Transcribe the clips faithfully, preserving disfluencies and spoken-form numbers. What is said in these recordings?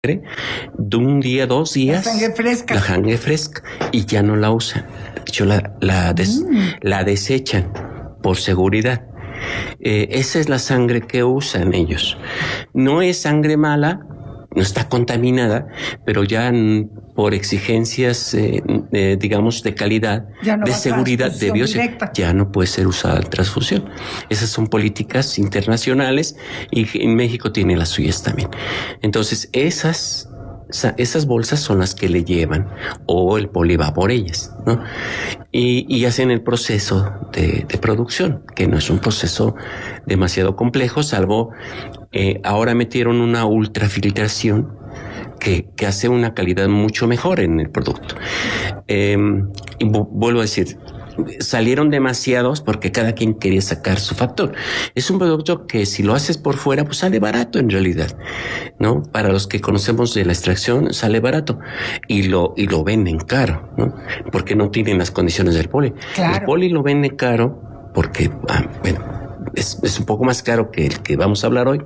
de un día, dos días. La sangre fresca. La sangre fresca. Y ya no la usan. De hecho, la, la, des, mm. la desechan por seguridad. Eh, esa es la sangre que usan ellos. No es sangre mala, no está contaminada, pero ya por exigencias, eh, eh, digamos, de calidad, no de seguridad, de bioseguro, ya no puede ser usada la transfusión. Esas son políticas internacionales y en México tiene las suyas también. Entonces, esas, esas bolsas son las que le llevan, o el poli va por ellas, ¿no? Y, y hacen el proceso de, de producción, que no es un proceso demasiado complejo, salvo eh, ahora metieron una ultrafiltración que, que hace una calidad mucho mejor en el producto. Eh, y vuelvo a decir, salieron demasiados porque cada quien quería sacar su factor. Es un producto que si lo haces por fuera, pues sale barato en realidad, ¿no? Para los que conocemos de la extracción, sale barato y lo, y lo venden caro, ¿no? Porque no tienen las condiciones del poli. Claro. El poli lo vende caro porque, ah, bueno, es, es un poco más caro que el que vamos a hablar hoy.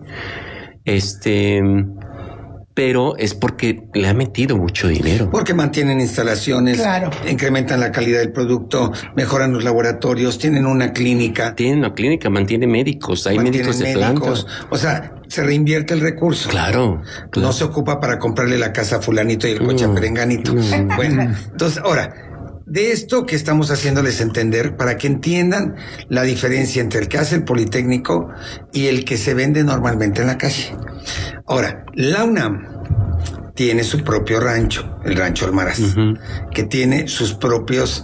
Este... pero es porque le ha metido mucho dinero. Porque mantienen instalaciones, claro, incrementan la calidad del producto, mejoran los laboratorios, tienen una clínica. Tienen una clínica, mantiene médicos, hay médicos de médicos, planta. O sea, se reinvierte el recurso. Claro, claro. No se ocupa para comprarle la casa a fulanito y el coche no, a perenganito. No. Bueno, entonces, ahora, de esto que estamos haciéndoles entender para que entiendan la diferencia entre el que hace el Politécnico y el que se vende normalmente en la calle. Ahora, la UNAM tiene su propio rancho, el Rancho Almaraz, uh-huh, que tiene sus propios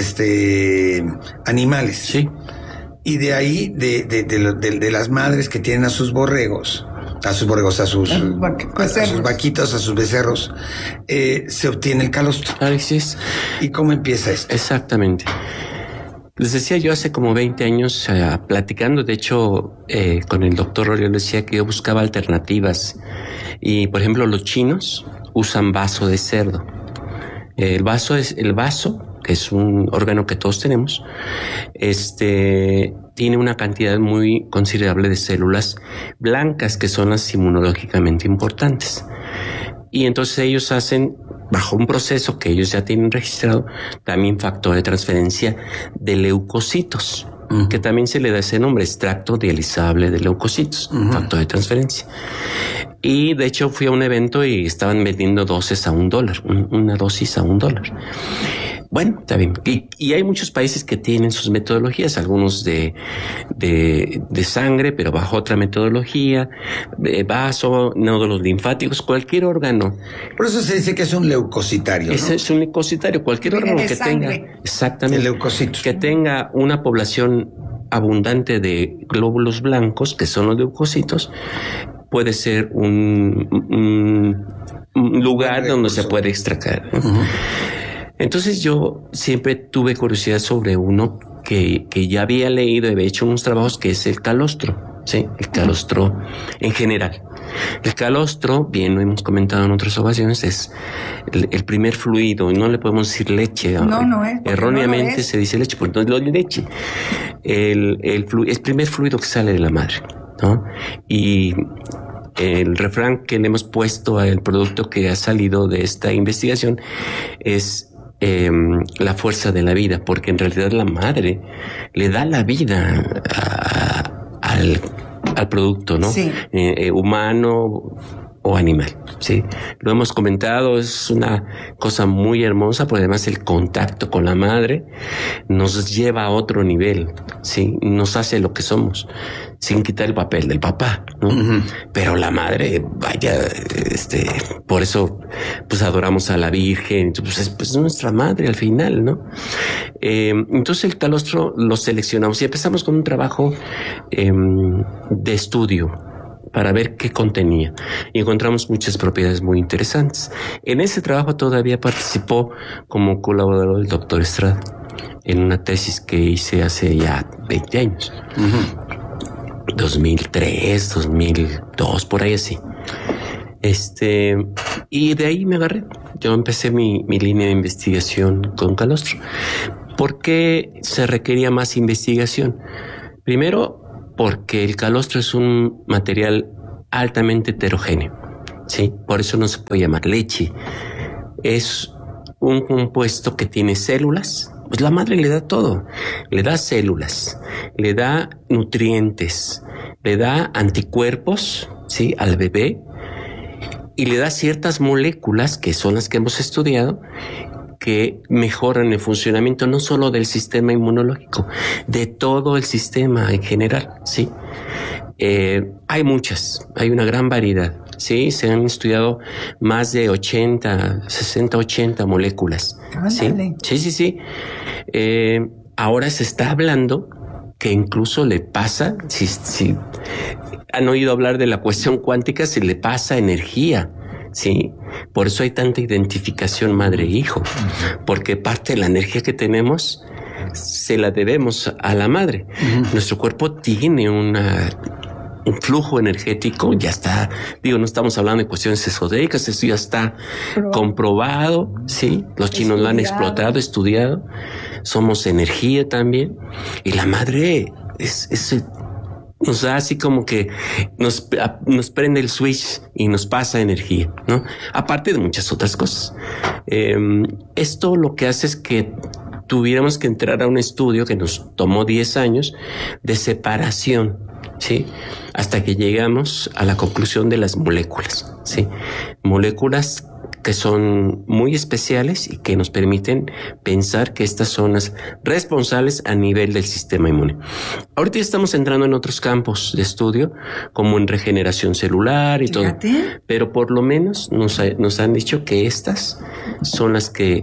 este animales. Sí. Y de ahí, de, de, de, de, de las madres que tienen a sus borregos, a sus borregos, a sus, a, a sus vaquitos, a sus becerros, eh, se obtiene el calostro. Así es. ¿Y cómo empieza esto? Exactamente. Les decía yo hace como veinte años, eh, platicando, de hecho, eh, con el doctor Oriol, decía que yo buscaba alternativas. Y, por ejemplo, los chinos usan vaso de cerdo. El vaso es, el vaso, que es un órgano que todos tenemos, este, tiene una cantidad muy considerable de células blancas, que son las inmunológicamente importantes. Y entonces ellos hacen, bajo un proceso que ellos ya tienen registrado, también factor de transferencia de leucocitos, uh-huh, que también se le da ese nombre, extracto dializable de leucocitos, uh-huh, factor de transferencia. Y de hecho fui a un evento y estaban vendiendo dosis a un dólar, un, una dosis a un dólar. Bueno, está bien. Y, y hay muchos países que tienen sus metodologías, algunos de, de, de sangre, pero bajo otra metodología, de vaso, nódulos linfáticos, cualquier órgano. Por eso se dice que es un leucocitario, ¿no? Ese es un leucocitario, cualquier órgano que sangre. tenga, exactamente, leucocitos, que tenga una población abundante de glóbulos blancos, que son los leucocitos, puede ser un, un, un lugar donde se puede extraer. Uh-huh. Entonces yo siempre tuve curiosidad sobre uno que, que ya había leído y había hecho unos trabajos, que es el calostro, ¿sí? El calostro en general. El calostro, bien lo hemos comentado en otras ocasiones, es el, el primer fluido, no le podemos decir leche. No, no es. Erróneamente no es. se dice leche, porque no es leche. El, el, flu, es el primer fluido que sale de la madre, ¿no? Y el refrán que le hemos puesto al producto que ha salido de esta investigación es Eh, la fuerza de la vida, porque en realidad la madre le da la vida a, a, al, al producto, ¿no? Sí. Eh, eh, humano o animal, ¿sí? Lo hemos comentado, es una cosa muy hermosa, porque además el contacto con la madre nos lleva a otro nivel, ¿sí? Nos hace lo que somos, sin quitar el papel del papá, ¿no? Uh-huh. Pero la madre, vaya, este, por eso, pues adoramos a la Virgen, pues es pues, nuestra madre al final, ¿no? Eh, entonces el calostro lo seleccionamos y empezamos con un trabajo eh, de estudio para ver qué contenía, y encontramos muchas propiedades muy interesantes. En ese trabajo todavía participó como colaborador el doctor Estrada en una tesis que hice hace ya veinte años. Uh-huh. dos mil tres, dos mil dos, por ahí así. Este, y de ahí me agarré. Yo empecé mi, mi línea de investigación con calostro. ¿Por qué se requería más investigación? Primero, porque el calostro es un material altamente heterogéneo, ¿sí? Por eso no se puede llamar leche. Es un compuesto que tiene células. Pues la madre le da todo. Le da células, le da nutrientes, le da anticuerpos, ¿sí? Al bebé, y le da ciertas moléculas que son las que hemos estudiado, que mejoran el funcionamiento no solo del sistema inmunológico, de todo el sistema en general, ¿sí? Eh, hay muchas, hay una gran variedad, ¿sí? Se han estudiado más de ochenta, sesenta, ochenta moléculas, ¿sí? Sí, sí, sí. Eh, ahora se está hablando que incluso le pasa, si, si han oído hablar de la cuestión cuántica, se le pasa energía, ¿sí? Por eso hay tanta identificación madre-hijo, porque parte de la energía que tenemos se la debemos a la madre. Uh-huh. Nuestro cuerpo tiene una, un flujo energético, ya está, digo, no estamos hablando de cuestiones esotéricas, eso ya está Pero, comprobado, ¿sí? Los chinos estudiado. Lo han explotado, estudiado. Somos energía también, y la madre es, es nos da así como que nos, nos prende el switch y nos pasa energía, ¿no? Aparte de muchas otras cosas. Eh, esto lo que hace es que tuviéramos que entrar a un estudio que nos tomó diez años de separación, ¿sí? Hasta que llegamos a la conclusión de las moléculas, ¿sí? Moléculas que son muy especiales y que nos permiten pensar que estas son las responsables a nivel del sistema inmune. Ahorita ya estamos entrando en otros campos de estudio, como en regeneración celular y Fíjate. todo, pero por lo menos nos, ha, nos han dicho que estas son las que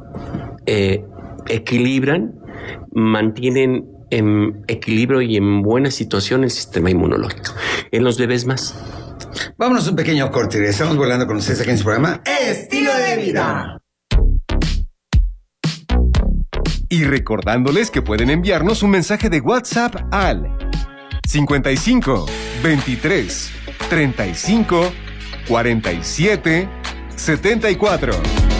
eh, equilibran, mantienen en equilibrio y en buena situación el sistema inmunológico. En los bebés más. Vámonos un pequeño corte. Estamos volando con ustedes aquí en su programa Estilo de Vida. Y recordándoles que pueden enviarnos un mensaje de WhatsApp al cincuenta y cinco, veintitrés, treinta y cinco, cuarenta y siete, setenta y cuatro.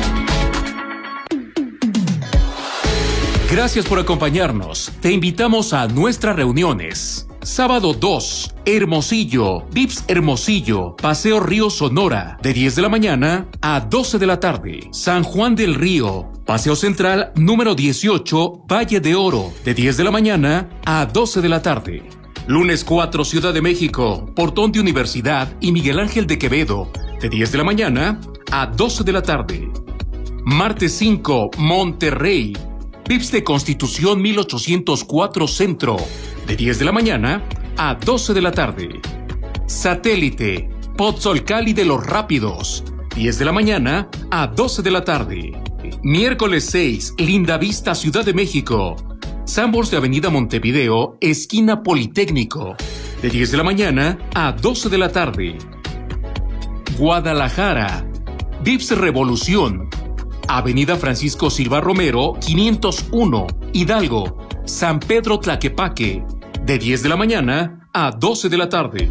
Gracias por acompañarnos. Te invitamos a nuestras reuniones. Sábado dos, Hermosillo, Vips Hermosillo, Paseo Río Sonora, de diez de la mañana a doce de la tarde. San Juan del Río, Paseo Central número dieciocho, Valle de Oro, de diez de la mañana a doce de la tarde. Lunes cuatro, Ciudad de México, Portón de Universidad y Miguel Ángel de Quevedo, de diez de la mañana a doce de la tarde. Martes cinco, Monterrey, Vips de Constitución mil ochocientos cuatro Centro, de diez de la mañana a doce de la tarde. Satélite, Pozzolcali de los Rápidos, diez de la mañana a doce de la tarde. Miércoles seis, Linda Vista, Ciudad de México, Sanborns de Avenida Montevideo, esquina Politécnico, de diez de la mañana a doce de la tarde. Guadalajara, Vips Revolución, Avenida Francisco Silva Romero, quinientos uno, Hidalgo, San Pedro Tlaquepaque, de diez de la mañana a doce de la tarde.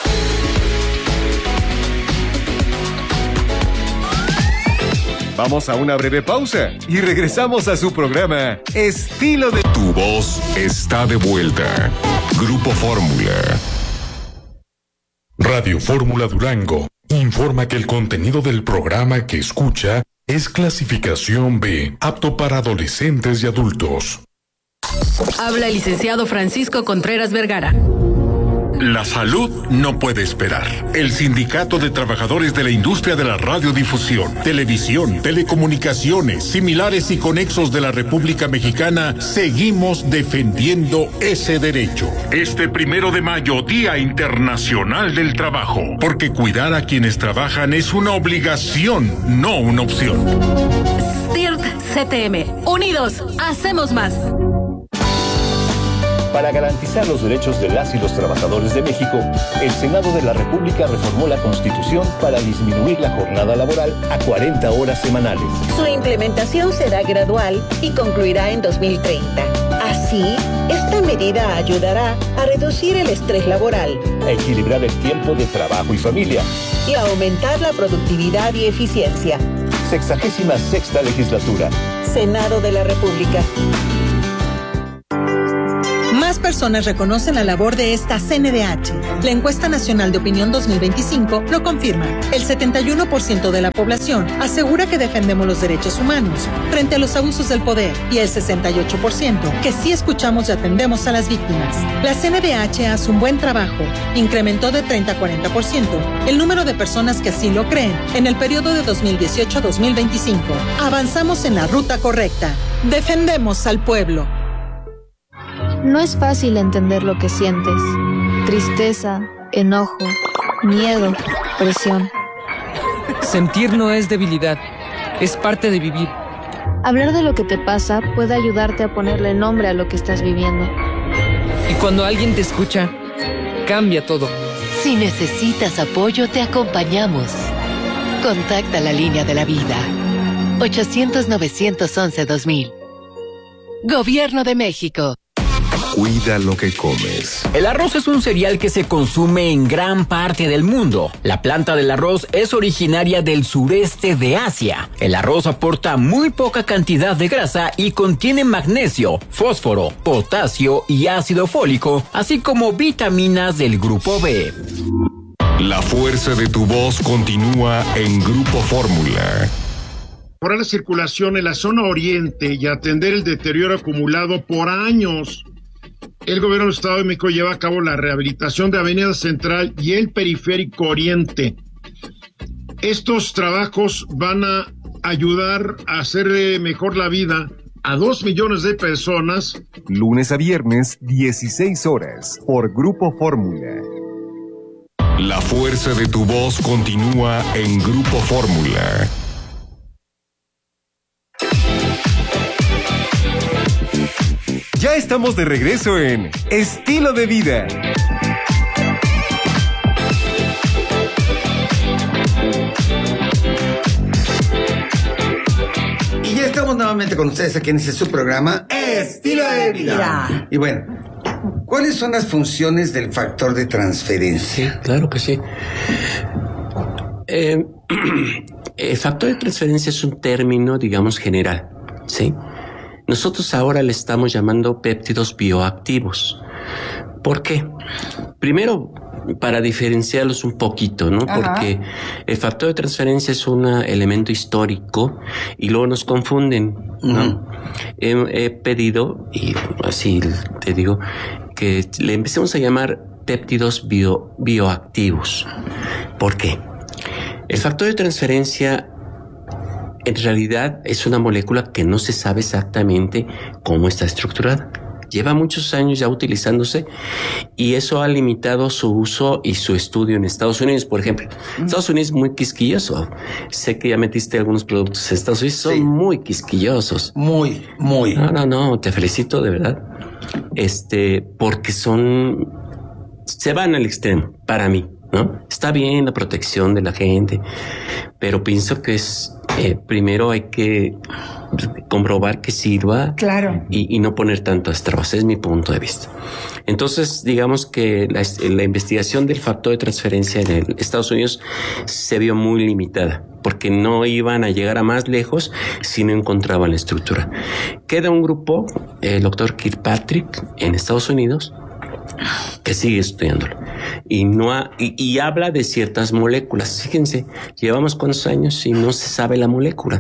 Vamos a una breve pausa y regresamos a su programa Estilo de... Tu voz está de vuelta. Grupo Fórmula. Radio Fórmula Durango informa que el contenido del programa que escucha es clasificación B, apto para adolescentes y adultos. Habla el licenciado Francisco Contreras Vergara. La salud no puede esperar. El Sindicato de Trabajadores de la Industria de la Radiodifusión, Televisión, Telecomunicaciones, similares y conexos de la República Mexicana, seguimos defendiendo ese derecho. Este primero de mayo, Día Internacional del Trabajo, porque cuidar a quienes trabajan es una obligación, no una opción. C I R T C T M, unidos, hacemos más. Para garantizar los derechos de las y los trabajadores de México, el Senado de la República reformó la Constitución para disminuir la jornada laboral a cuarenta horas semanales. Su implementación será gradual y concluirá en dos mil treinta. Así, esta medida ayudará a reducir el estrés laboral, a equilibrar el tiempo de trabajo y familia y a aumentar la productividad y eficiencia. Sexagésima sexta legislatura. Senado de la República. personas reconocen la labor de esta C N D H. La encuesta nacional de opinión dos mil veinticinco lo confirma. El setenta y uno por ciento de la población asegura que defendemos los derechos humanos frente a los abusos del poder y el sesenta y ocho por ciento que sí escuchamos y atendemos a las víctimas. La C N D H hace un buen trabajo. Incrementó de treinta a cuarenta por ciento el número de personas que así lo creen en el periodo de dos mil dieciocho a dos mil veinticinco. Avanzamos en la ruta correcta. Defendemos al pueblo. No es fácil entender lo que sientes. Tristeza, enojo, miedo, presión. Sentir no es debilidad, es parte de vivir. Hablar de lo que te pasa puede ayudarte a ponerle nombre a lo que estás viviendo. Y cuando alguien te escucha, cambia todo. Si necesitas apoyo, te acompañamos. Contacta la línea de la vida. ochocientos, novecientos once, dos mil. Gobierno de México. Cuida lo que comes. El arroz es un cereal que se consume en gran parte del mundo. La planta del arroz es originaria del sureste de Asia. El arroz aporta muy poca cantidad de grasa y contiene magnesio, fósforo, potasio y ácido fólico, así como vitaminas del grupo B. La fuerza de tu voz continúa en Grupo Fórmula. Mejorar la circulación en la zona oriente y atender el deterioro acumulado por años. El gobierno del Estado de México lleva a cabo la rehabilitación de Avenida Central y el Periférico Oriente. Estos trabajos van a ayudar a hacer mejor la vida a dos millones de personas. Lunes a viernes, dieciséis horas, por Grupo Fórmula. La fuerza de tu voz continúa en Grupo Fórmula. Ya estamos de regreso en Estilo de Vida. Y ya estamos nuevamente con ustedes aquí en este su programa Estilo de Vida. Y bueno, ¿cuáles son las funciones del factor de transferencia? Sí, claro que sí. Eh, el factor de transferencia es un término, digamos, general, ¿sí? Nosotros ahora le estamos llamando péptidos bioactivos. ¿Por qué? Primero, para diferenciarlos un poquito, ¿no? Ajá. Porque el factor de transferencia es un elemento histórico y luego nos confunden, ¿no? Uh-huh. He, he pedido, y así te digo, que le empecemos a llamar péptidos bio, bioactivos. ¿Por qué? El factor de transferencia en realidad es una molécula que no se sabe exactamente cómo está estructurada. Lleva muchos años ya utilizándose y eso ha limitado su uso y su estudio en Estados Unidos, por ejemplo. Mm. Estados Unidos es muy quisquilloso. Sé que ya metiste algunos productos en Estados Unidos, son sí. muy quisquillosos. Muy, muy. No, no, no, te felicito de verdad. Este, porque son, se van al extremo, para mí, ¿no? Está bien la protección de la gente, pero pienso que es, eh, primero hay que comprobar que sirva, claro, y, y no poner tantas trabas. Es mi punto de vista. Entonces, digamos que la, la investigación del factor de transferencia en el Estados Unidos se vio muy limitada, porque no iban a llegar a más lejos si no encontraban la estructura. Queda un grupo, el doctor Kirkpatrick, en Estados Unidos, que sigue estudiándolo y no ha, y, y habla de ciertas moléculas. Fíjense, llevamos cuántos años y no se sabe la molécula.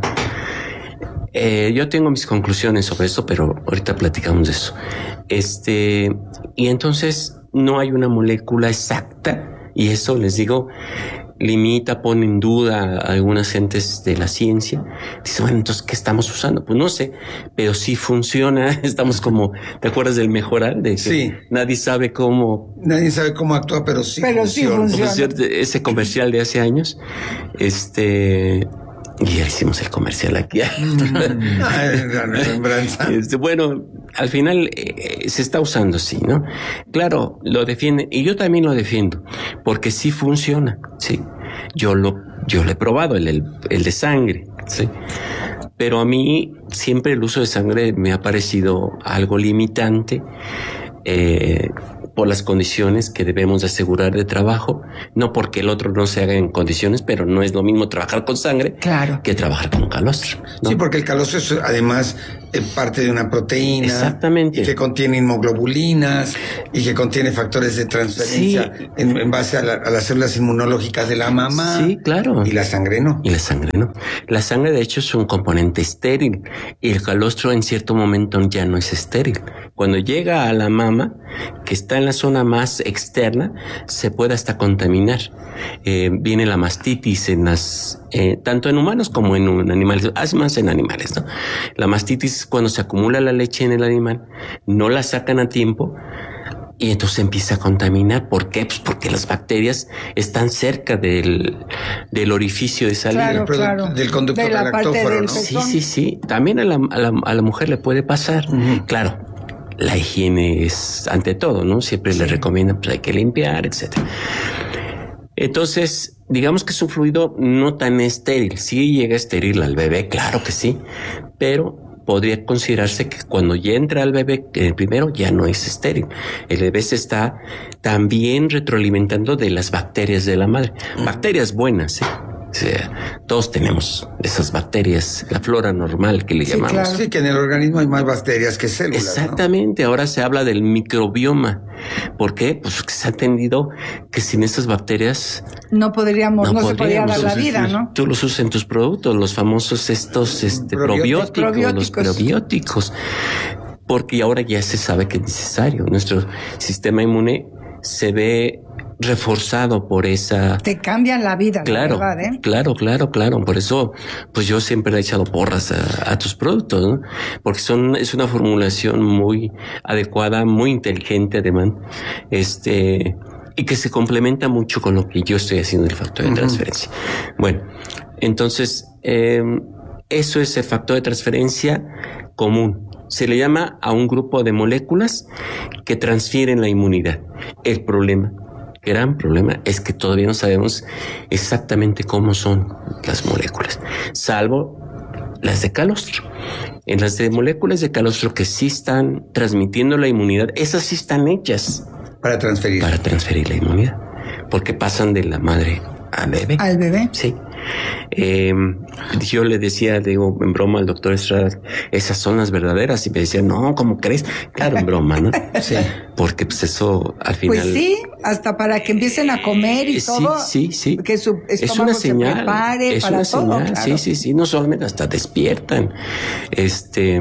Eh, yo tengo mis conclusiones sobre esto, pero ahorita platicamos de eso. Este, y entonces no hay una molécula exacta, y eso les digo, limita, pone en duda a algunas gentes de la ciencia. Dice, bueno, entonces, ¿qué estamos usando? Pues no sé, pero sí funciona. Estamos como, ¿te acuerdas del mejorar? De que sí. Nadie sabe cómo. Nadie sabe cómo actúa, pero sí pero funciona. Sí funciona. Ese comercial de hace años, este, y ya hicimos el comercial aquí. este, bueno, al final eh, se está usando, sí, ¿no? Claro, lo defienden, y yo también lo defiendo, porque sí funciona, sí. Yo lo, yo lo he probado, el, el, el de sangre, sí. Pero a mí siempre el uso de sangre me ha parecido algo limitante, eh, por las condiciones que debemos de asegurar de trabajo, no porque el otro no se haga en condiciones, pero no es lo mismo trabajar con sangre claro. que trabajar con calostro, ¿no? Sí, porque el calostro es además eh, parte de una proteína. Exactamente. Y que contiene inmunoglobulinas y que contiene factores de transferencia sí. en, en base a, la, a las células inmunológicas de la mamá. Sí, claro. Y la sangre no. Y la sangre no. La sangre, de hecho, es un componente estéril. Y el calostro en cierto momento ya no es estéril. Cuando llega a la mama, que está en la zona más externa, se puede hasta contaminar. Eh, viene la mastitis en las, eh, tanto en humanos como en, en animales, hace más en animales, ¿no? La mastitis es cuando se acumula la leche en el animal, no la sacan a tiempo y entonces empieza a contaminar. ¿Por qué? Pues porque las bacterias están cerca del, del orificio de salida. Claro, claro. Del conducto de galactóforo, ¿no? Sí, sí, sí. También a la, a la, a la mujer le puede pasar. Uh-huh. Claro. La higiene es ante todo, ¿no? Siempre sí. le recomiendan, pues hay que limpiar, etcétera. Entonces, digamos que es un fluido no tan estéril. Sí llega estéril al bebé, claro que sí, pero podría considerarse que cuando ya entra al bebé, el primero ya no es estéril. El bebé se está también retroalimentando de las bacterias de la madre. Bacterias buenas, ¿eh? O sea, todos tenemos esas bacterias, la flora normal que le sí, llamamos. Claro. Sí, que en el organismo hay más bacterias que células. Exactamente, ¿no? Ahora se habla del microbioma. ¿Por qué? Pues que se ha entendido que sin esas bacterias no podríamos, no, no se podría dar la vida, ¿no? Tú los usas en tus productos, los famosos estos este, probióticos, probióticos, los probióticos. Porque ahora ya se sabe que es necesario. Nuestro sistema inmune se ve reforzado por esa... Te cambian la vida, claro, la verdad, ¿eh? Claro, claro, claro. Por eso, pues yo siempre le he echado porras a, a tus productos, ¿no? Porque son, es una formulación muy adecuada, muy inteligente además, este, y que se complementa mucho con lo que yo estoy haciendo el factor de uh-huh. transferencia. Bueno, entonces, eh, eso es el factor de transferencia común. Se le llama a un grupo de moléculas que transfieren la inmunidad. El problema, gran problema, es que todavía no sabemos exactamente cómo son las moléculas, salvo las de calostro. En las de moléculas de calostro que sí están transmitiendo la inmunidad, esas sí están hechas para transferir. Para transferir la inmunidad, porque pasan de la madre al bebé. ¿Al bebé? Sí. Eh, yo le decía, digo, en broma al doctor Estrada, esas son las verdaderas, y me decía, no, ¿cómo crees? Claro, en broma, ¿no? Sí. Porque pues eso al final... Pues sí, hasta para que empiecen a comer y sí, todo. Sí, sí, que su es una señal, se prepare es para una todo, señal, claro. sí, sí, sí, no solamente hasta despiertan, este...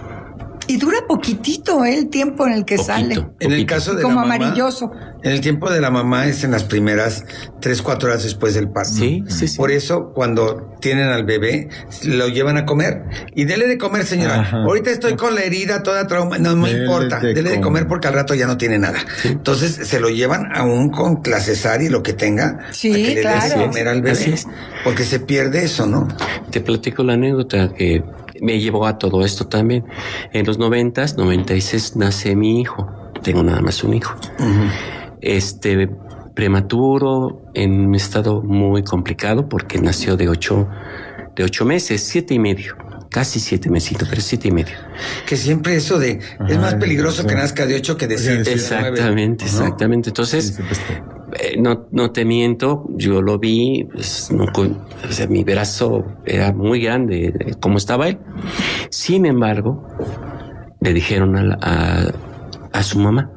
Y dura poquitito ¿eh? el tiempo en el que poquito, sale. Poquito. En el caso de como la mamá, amarilloso. En el tiempo de la mamá es en las primeras tres, cuatro horas después del parto. Sí, sí, sí. Por eso, cuando tienen al bebé, lo llevan a comer. Y dele de comer, señora. Ajá. Ahorita estoy con la herida toda trauma. No me importa. De dele de comer porque al rato ya no tiene nada. ¿Sí? Entonces, se lo llevan aún con la cesárea y lo que tenga. Sí, a que le claro. dé de comer al bebé. Porque se pierde eso, ¿no? Te platico la anécdota que me llevó a todo esto también. En los noventas, noventa y seis, nace mi hijo. Tengo nada más un hijo. Uh-huh. Este, prematuro, en un estado muy complicado porque nació de ocho, de ocho meses, siete y medio. Casi siete mesitos, pero siete y medio. Que siempre eso de, Ajá, es más peligroso sí. que nazca de ocho que de siete. Exactamente, ¿no? Exactamente. Entonces, eh, no, no te miento, yo lo vi, pues, no, o sea, mi brazo era muy grande, eh, como estaba él. Sin embargo, le dijeron a, la, a, a su mamá,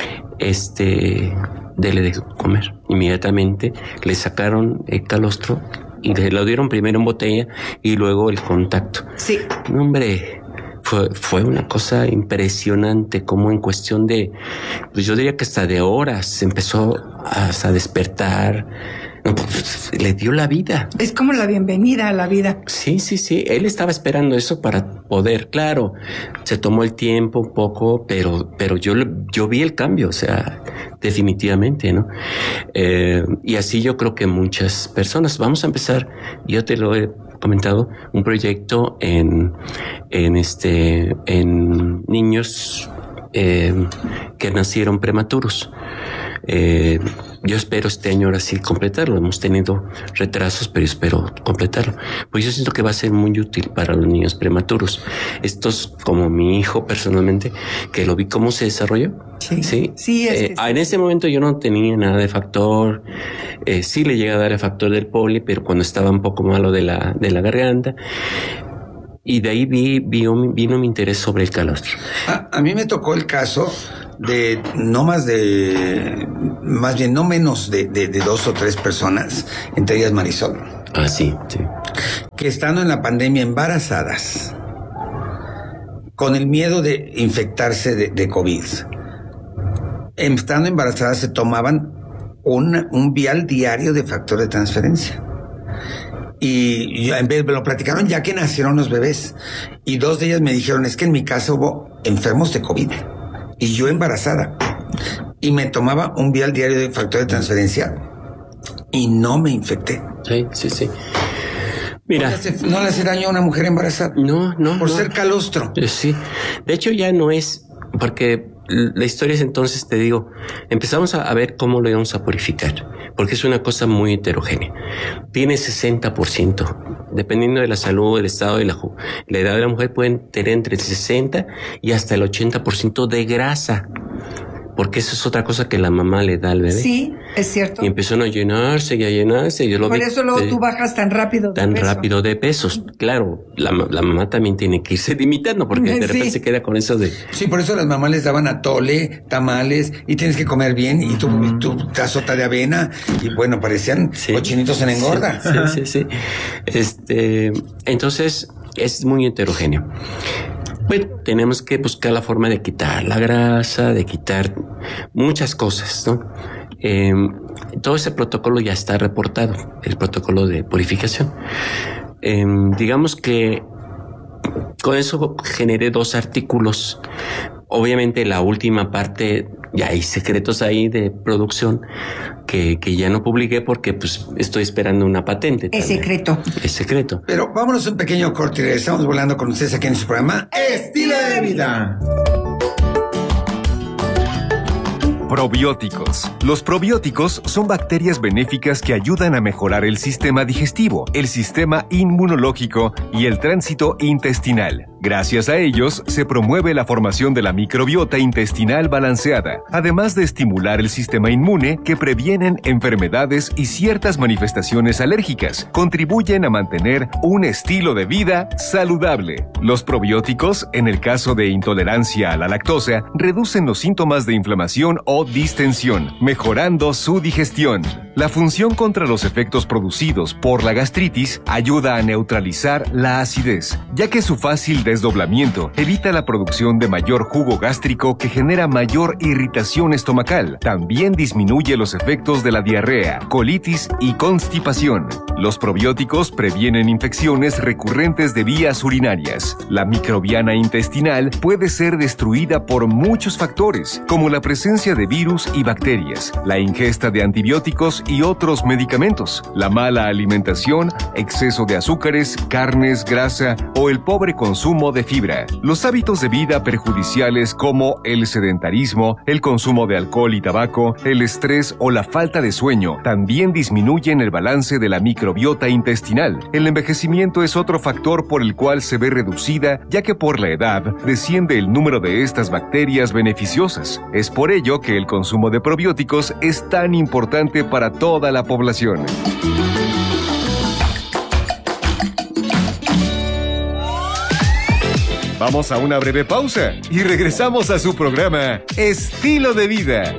este, dele de comer. Inmediatamente le sacaron el calostro y le lo dieron primero en botella y luego el contacto. Sí. No, hombre, fue, fue una cosa impresionante, como en cuestión de, pues yo diría que hasta de horas empezó a, a despertar. No, pues, le dio la vida. Es como la bienvenida a la vida. Sí, sí, sí. Él estaba esperando eso para poder, claro. Se tomó el tiempo un poco, pero, pero yo, yo vi el cambio, o sea, definitivamente, ¿no? Eh, y así yo creo que muchas personas. Vamos a empezar, yo te lo he comentado, un proyecto en, en este, en niños eh, que nacieron prematuros. Eh, yo espero este año ahora sí completarlo. Hemos tenido retrasos, pero espero completarlo. Pues yo siento que va a ser muy útil para los niños prematuros. Estos, como mi hijo personalmente, que lo vi cómo se desarrolló. Sí, sí. sí es eh, que sí. En ese momento yo no tenía nada de factor. Eh, sí le llegué a dar el factor del poli, pero cuando estaba un poco malo de la, de la garganta. Y de ahí vi, vi, vino mi interés sobre el calostro. A, a mí me tocó el caso de no más de, más bien no menos de, de, de dos o tres personas, entre ellas Marisol. Ah, sí, sí. Que estando en la pandemia embarazadas, con el miedo de infectarse de, de COVID, estando embarazadas se tomaban un, un vial diario de factor de transferencia. Y yo, en vez, me lo platicaron ya que nacieron los bebés. Y dos de ellas me dijeron, es que en mi casa hubo enfermos de COVID. Y yo embarazada. Y me tomaba un vial diario de factor de transferencia. Y no me infecté. Sí, sí, sí. Mira. No le hace, no le hace daño a una mujer embarazada. No, no. Por no. ser calostro. Sí. De hecho, ya no es, porque la historia es entonces, te digo, empezamos a, a ver cómo lo íbamos a purificar, porque es una cosa muy heterogénea. Tiene sesenta por ciento, dependiendo de la salud, del estado y la, la edad de la mujer, pueden tener entre el sesenta y hasta el ochenta por ciento de grasa. Porque eso es otra cosa que la mamá le da al bebé. Sí, es cierto. Y empezaron a llenarse y a llenarse. Y yo lo Por vi, eso luego eh, tú bajas tan rápido de Tan peso. rápido de pesos. Claro, la, la mamá también tiene que irse limitando porque de repente Sí. se queda con eso de... Sí, por eso las mamás les daban atole, tamales, y tienes que comer bien, y tu, y tu tazota de avena, y bueno, parecían Sí. cochinitos en engorda. Sí, sí, sí, sí. Este, entonces, es muy heterogéneo. Bueno, tenemos que buscar la forma de quitar la grasa, de quitar muchas cosas, ¿no? Eh, todo ese protocolo ya está reportado, el protocolo de purificación. Eh, digamos que con eso generé dos artículos. Obviamente la última parte, ya hay secretos ahí de producción que, que ya no publiqué porque pues estoy esperando una patente. Es también. secreto. Es secreto. Pero vámonos a un pequeño corte y regresamos volando con ustedes aquí en su programa Estilo de Vida. Probióticos. Los probióticos son bacterias benéficas que ayudan a mejorar el sistema digestivo, el sistema inmunológico y el tránsito intestinal. Gracias a ellos, se promueve la formación de la microbiota intestinal balanceada, además de estimular el sistema inmune que previenen enfermedades y ciertas manifestaciones alérgicas. Contribuyen a mantener un estilo de vida saludable. Los probióticos, en el caso de intolerancia a la lactosa, reducen los síntomas de inflamación o distensión, mejorando su digestión. La función contra los efectos producidos por la gastritis ayuda a neutralizar la acidez, ya que su fácil desdoblamiento evita la producción de mayor jugo gástrico que genera mayor irritación estomacal. También disminuye los efectos de la diarrea, colitis y constipación. Los probióticos previenen infecciones recurrentes de vías urinarias. La microbiana intestinal puede ser destruida por muchos factores, como la presencia de virus y bacterias, la ingesta de antibióticos y otros medicamentos, la mala alimentación, exceso de azúcares, carnes, grasa o el pobre consumo de fibra. Los hábitos de vida perjudiciales como el sedentarismo, el consumo de alcohol y tabaco, el estrés o la falta de sueño también disminuyen el balance de la microbiota intestinal. El envejecimiento es otro factor por el cual se ve reducida, ya que por la edad desciende el número de estas bacterias beneficiosas. Es por ello que el consumo de probióticos es tan importante para toda la población. Vamos a una breve pausa y regresamos a su programa Estilo de Vida.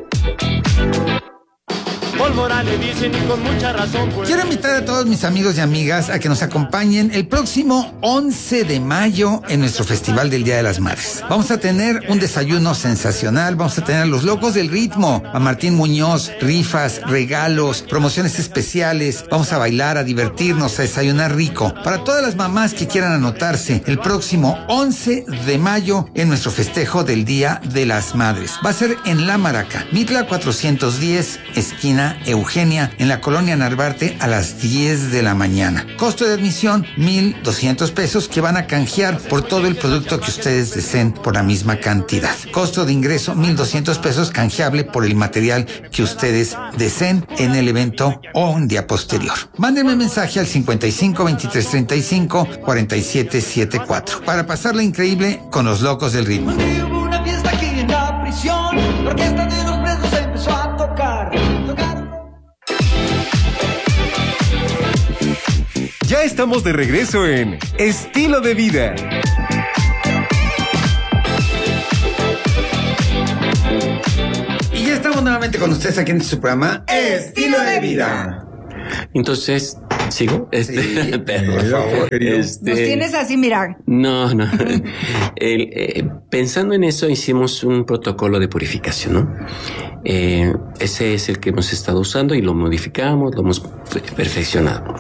Pólvora le dicen y con mucha razón, pues. Quiero invitar a todos mis amigos y amigas a que nos acompañen el próximo once de mayo en nuestro Festival del Día de las Madres. Vamos a tener un desayuno sensacional, vamos a tener a los locos del ritmo, a Martín Muñoz, rifas, regalos, promociones especiales, vamos a bailar, a divertirnos, a desayunar rico. Para todas las mamás que quieran anotarse el próximo once de mayo en nuestro festejo del Día de las Madres. Va a ser en La Maraca, Mitla cuatrocientos diez, esquina Eugenia, en la colonia Narvarte, a las diez de la mañana. Costo de admisión, mil doscientos pesos, que van a canjear por todo el producto que ustedes deseen por la misma cantidad. Costo de ingreso, mil doscientos pesos, canjeable por el material que ustedes deseen en el evento o un día posterior. Mándenme mensaje al cincuenta y cinco, veintitrés, treinta y cinco, cuarenta y siete setenta y cuatro para pasarla increíble con los locos del ritmo. Hubo una fiesta aquí en la prisión, la orquesta de los presos empezó a tocar. Ya Ya estamos de regreso en Estilo de Vida. Y ya estamos nuevamente con ustedes aquí en su programa Estilo de Vida. Entonces, ¿sigo? Este, Sí, pero, por favor, querido. este, Nos tienes así, mira. No, no. El, eh, pensando en eso, hicimos un protocolo de purificación, ¿no? Eh, ese es el que hemos estado usando y lo modificamos, lo hemos perfeccionado.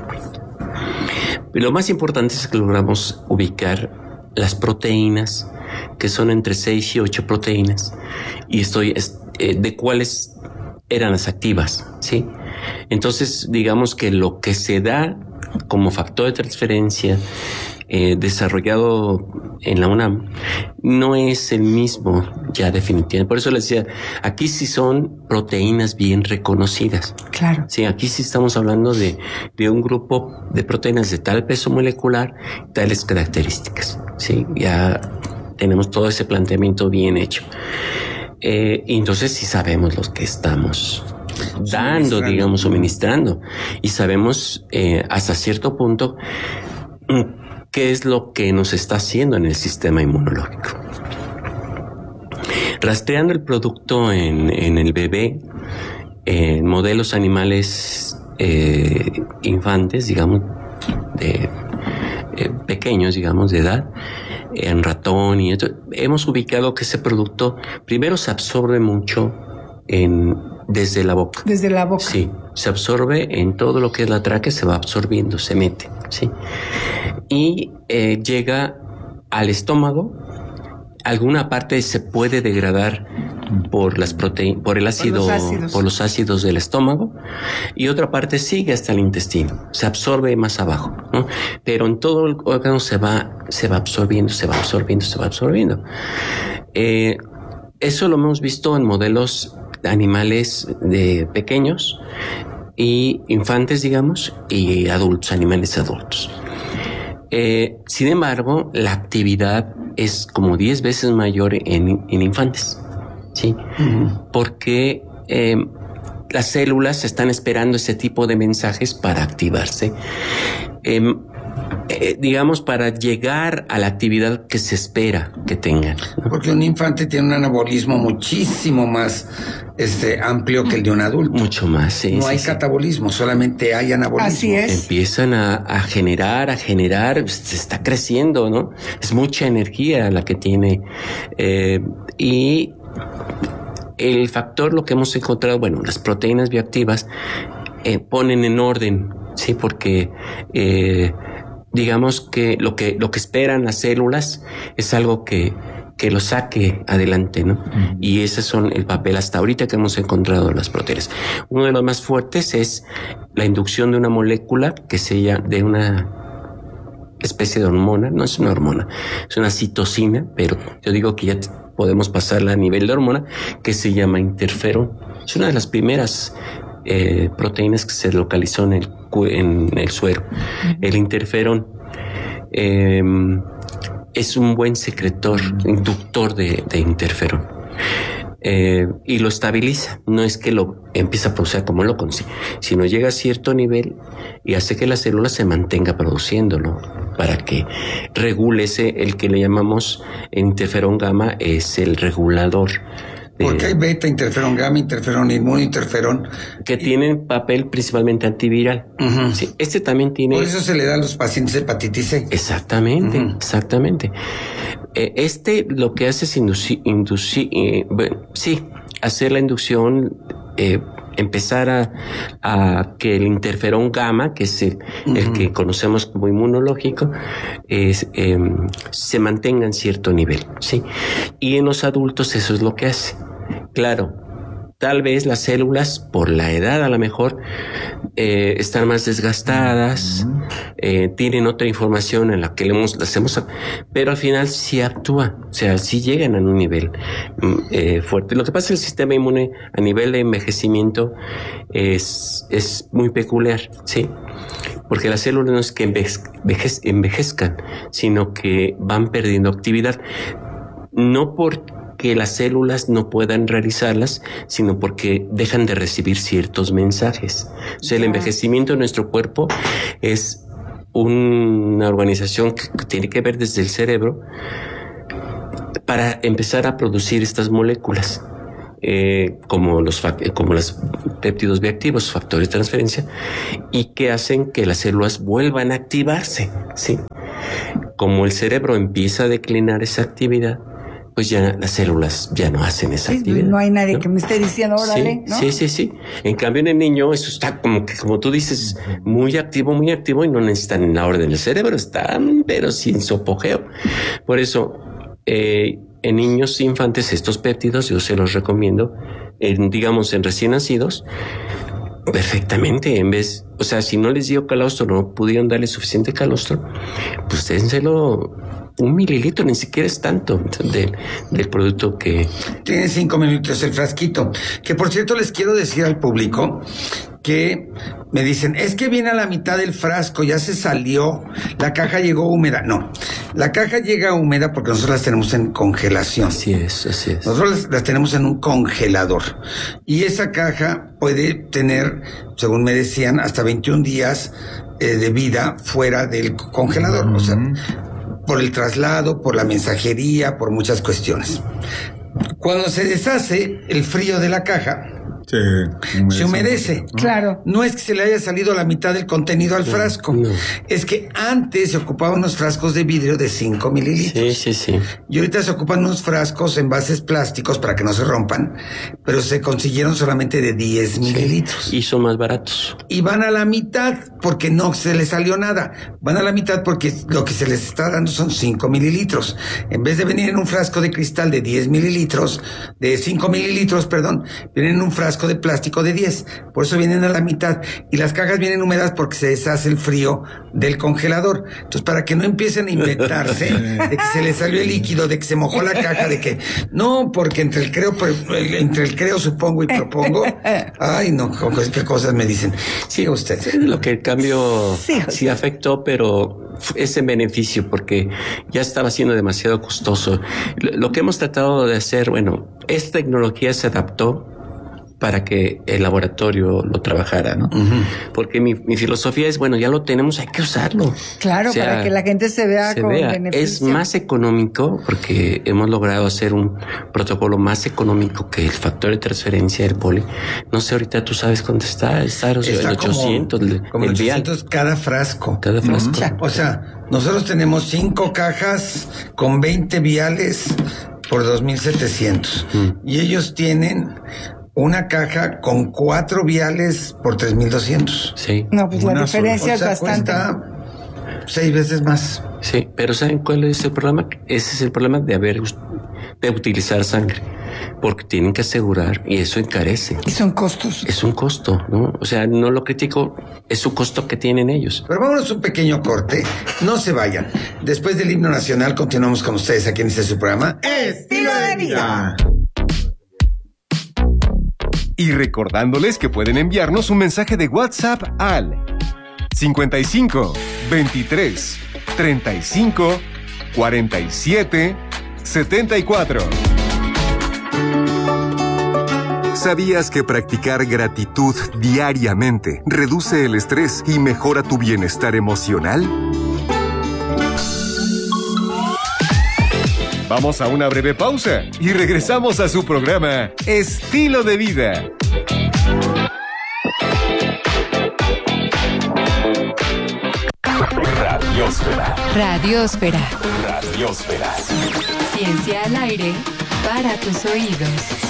Pero lo más importante es que logramos ubicar las proteínas, que son entre seis y ocho proteínas, y estoy eh, de cuáles eran las activas, ¿sí? Entonces, digamos que lo que se da como factor de transferencia eh, desarrollado en la UNAM no es el mismo ya definitivamente. Por eso les decía, aquí sí son proteínas bien reconocidas. Claro. Sí, aquí sí estamos hablando de, de un grupo de proteínas de tal peso molecular, tales características. Sí, ya tenemos todo ese planteamiento bien hecho. Eh, y entonces sí sabemos lo que estamos dando, digamos, suministrando. Y sabemos eh, hasta cierto punto qué es lo que nos está haciendo en el sistema inmunológico. Rastreando el producto en, en el bebé, en modelos animales eh, infantes, digamos, de eh, pequeños, digamos, de edad, en ratón y esto, hemos ubicado que ese producto primero se absorbe mucho en desde la boca. Desde la boca. Sí, se absorbe en todo lo que es la tráquea, se va absorbiendo, se mete, sí. Y eh, llega al estómago. Alguna parte se puede degradar por las proteínas, por el ácido, por los ácidos. por los ácidos del estómago, y otra parte sigue hasta el intestino, se absorbe más abajo, ¿no? Pero en todo el órgano se va, se va absorbiendo, se va absorbiendo, se va absorbiendo. Eh, eso lo hemos visto en modelos de animales de pequeños y infantes, digamos, y adultos, animales adultos. Eh, sin embargo, la actividad es como diez veces mayor en, en infantes, ¿sí? Uh-huh. Porque eh, las células están esperando ese tipo de mensajes para activarse, eh, eh, digamos, para llegar a la actividad que se espera que tengan, ¿no? Porque un infante tiene un anabolismo muchísimo más este, amplio que el de un adulto. Mucho más, sí. No sí, hay sí. catabolismo, solamente hay anabolismo. Así es. Empiezan a, a generar, a generar, se está creciendo, ¿no? Es mucha energía la que tiene. Eh, y el factor, lo que hemos encontrado, bueno, las proteínas bioactivas eh, ponen en orden, sí, porque eh, digamos que lo que lo que esperan las células es algo que que lo saque adelante, ¿no? Uh-huh. Y ese son el papel hasta ahorita que hemos encontrado de las proteínas. Uno de los más fuertes es la inducción de una molécula que se llama, de una especie de hormona, no es una hormona, es una citocina, pero yo digo que ya podemos pasarla a nivel de hormona, que se llama interferón. Es una de las primeras eh, proteínas que se localizó en el, en el suero. Uh-huh. El interferón eh, es un buen secretor, inductor de, de interferón. Eh, y lo estabiliza. No es que lo empiece a producir como loco, sino llega a cierto nivel y hace que la célula se mantenga produciéndolo para que regule ese, el que le llamamos interferón gamma, es el regulador. Porque hay beta, interferón gamma, interferón inmuno, interferón. Que tienen papel principalmente antiviral. Uh-huh. Sí, este también tiene... Por eso se le da a los pacientes hepatitis C. Exactamente, uh-huh. exactamente. Eh, este lo que hace es inducir, inducir eh, bueno, sí, hacer la inducción, eh, empezar a, a que el interferón gamma, que es el, uh-huh. el que conocemos como inmunológico, es, eh, se mantenga en cierto nivel, ¿sí? Y en los adultos eso es lo que hace. Claro, tal vez las células, por la edad a lo mejor, eh, están más desgastadas, uh-huh. eh, tienen otra información en la que le hemos, las hemos, pero al final sí actúa, o sea, sí llegan a un nivel eh, fuerte. Lo que pasa es que el sistema inmune a nivel de envejecimiento es, es muy peculiar, ¿sí? Porque las células no es que envejez, envejezcan, sino que van perdiendo actividad, no por que las células no puedan realizarlas, sino porque dejan de recibir ciertos mensajes. O sea, el envejecimiento de nuestro cuerpo es una organización que tiene que ver desde el cerebro para empezar a producir estas moléculas. Eh, como los como los péptidos bioactivos, factores de transferencia, y que hacen que las células vuelvan a activarse, ¿sí? Como el cerebro empieza a declinar esa actividad, pues ya las células ya no hacen esa Sí, actividad. no hay nadie ¿no? que me esté diciendo, órale, Sí, ¿no? sí, sí, sí. En cambio, en el niño, eso está como que, como tú dices, muy activo, muy activo, y no necesitan en la orden del cerebro, están, pero sin su apogeo. Por eso, eh, en niños infantes, estos péptidos yo se los recomiendo, en, digamos, en recién nacidos, perfectamente. En vez, o sea, si no les dio calostro, no pudieron darle suficiente calostro, pues dénselo un mililitro, ni siquiera es tanto del, del producto que... Tiene cinco minutos el frasquito. Que por cierto les quiero decir al público que me dicen, es que viene a la mitad del frasco, ya se salió, la caja llegó húmeda. No, la caja llega húmeda porque nosotros las tenemos en congelación. Así es, así es. Nosotros las, las tenemos en un congelador. Y esa caja puede tener, según me decían, hasta veintiún días eh, de vida fuera del congelador. Mm-hmm. O sea, por el traslado, por la mensajería, por muchas cuestiones. Cuando se deshace el frío de la caja, sí, humedece. se humedece. Claro. No es que se le haya salido la mitad del contenido al frasco. No. Es que antes se ocupaban unos frascos de vidrio de cinco mililitros. Sí, sí, sí. Y ahorita se ocupan unos frascos en envases plásticos para que no se rompan, pero se consiguieron solamente de diez mililitros. Sí, y son más baratos. Y van a la mitad porque no se les salió nada. Van a la mitad porque lo que se les está dando son cinco mililitros. En vez de venir en un frasco de cristal de diez mililitros, de cinco mililitros, perdón, vienen en un frasco de plástico de diez, por eso vienen a la mitad, y las cajas vienen húmedas porque se deshace el frío del congelador. Entonces, para que no empiecen a inventarse de que se les salió el líquido, de que se mojó la caja, de que no, porque entre el creo, entre el creo supongo y propongo, ay no, qué cosas me dicen. Siga usted. Sí, lo que el cambio sí, sí afectó, pero es en beneficio porque ya estaba siendo demasiado costoso. Lo, lo que hemos tratado de hacer, bueno, esta tecnología se adaptó para que el laboratorio lo trabajara, ¿no? Uh-huh. Porque mi, mi filosofía es, bueno, ya lo tenemos, hay que usarlo. Claro, o sea, para que la gente se vea se con vea. beneficio. Es más económico porque hemos logrado hacer un protocolo más económico que el factor de transferencia del poli. No sé, ahorita tú sabes cuánto está, está, está el ochocientos, como, el, como el ochocientos cada frasco. Cada frasco. Uh-huh. O sea, nosotros tenemos cinco cajas con veinte viales por dos mil setecientos. Uh-huh. Y ellos tienen una caja con cuatro viales por tres mil doscientos. Sí. No, pues la diferencia sola. O sea, es bastante. Cuesta seis veces más. Sí, pero ¿saben cuál es el problema? Ese es el problema de haber, de utilizar sangre. Porque tienen que asegurar, y eso encarece. Y son costos. Es un costo, ¿no? O sea, no lo critico, es su costo que tienen ellos. Pero vámonos un pequeño corte, no se vayan. Después del himno nacional continuamos con ustedes aquí en este su programa Estilo de Vida. Y recordándoles que pueden enviarnos un mensaje de WhatsApp al cincuenta y cinco, veintitrés, treinta y cinco, cuarenta y siete, setenta y cuatro. ¿Sabías que practicar gratitud diariamente reduce el estrés y mejora tu bienestar emocional? Vamos a una breve pausa y regresamos a su programa Estilo de Vida. Radiosfera. Radiosfera. Radiosfera. Ciencia al aire para tus oídos.